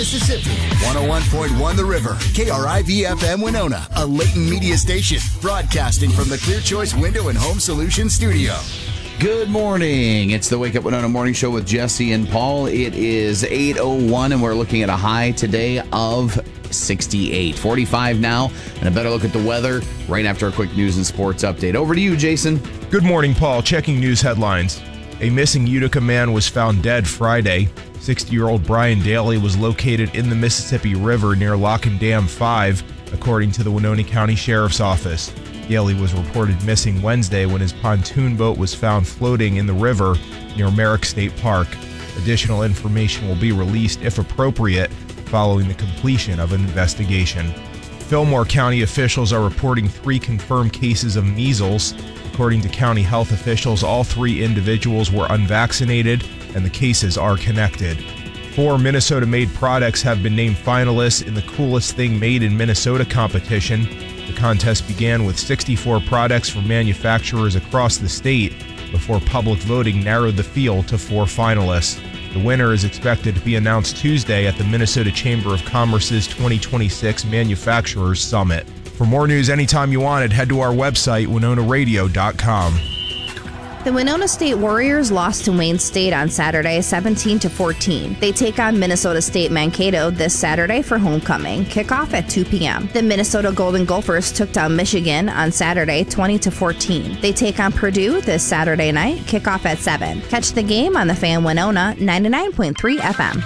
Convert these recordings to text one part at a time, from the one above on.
Mississippi, 101.1 The River, KRIV-FM Winona, a Layton media station, broadcasting from the Clear Choice Window and Home Solutions studio. Good morning. It's the Wake Up Winona Morning Show with Jesse and Paul. It is 8:01, and we're looking at a high today of 68. 45 now, and a better look at the weather right after a quick news and sports update. Over to you, Jason. Good morning, Paul. Checking news headlines. A missing Utica man was found dead Friday. 60-year-old Brian Daly was located in the Mississippi River near Lock and Dam 5, according to the Winona County Sheriff's Office. Daly was reported missing Wednesday when his pontoon boat was found floating in the river near Merrick State Park. Additional information will be released, if appropriate, following the completion of an investigation. Fillmore County officials are reporting 3 confirmed cases of measles. According to county health officials, all 3 individuals were unvaccinated, and the cases are connected. 4 Minnesota-made products have been named finalists in the Coolest Thing Made in Minnesota competition. The contest began with 64 products from manufacturers across the state before public voting narrowed the field to 4 finalists. The winner is expected to be announced Tuesday at the Minnesota Chamber of Commerce's 2026 Manufacturers Summit. For more news anytime you want it, head to our website, WinonaRadio.com. The Winona State Warriors lost to Wayne State on Saturday, 17-14. They take on Minnesota State Mankato this Saturday for homecoming. Kickoff at 2 p.m. The Minnesota Golden Gophers took down Michigan on Saturday, 20-14. They take on Purdue this Saturday night. Kickoff at 7. Catch the game on the Fan Winona 99.3 FM.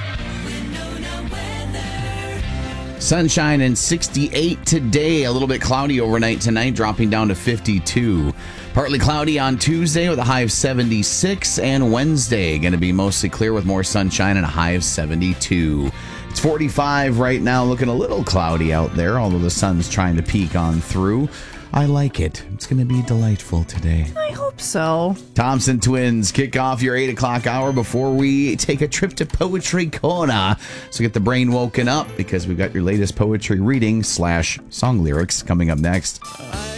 Sunshine and 68 today. A little bit cloudy overnight tonight, dropping down to 52. Partly cloudy on Tuesday with a high of 76. And Wednesday going to be mostly clear with more sunshine and a high of 72. It's 45 right now, looking a little cloudy out there, although the sun's trying to peek on through. I like it. It's going to be delightful today. I hope so. Thompson Twins kick off your 8 o'clock hour before we take a trip to Poetry Corner. So get the brain woken up because we've got your latest poetry reading / song lyrics coming up next.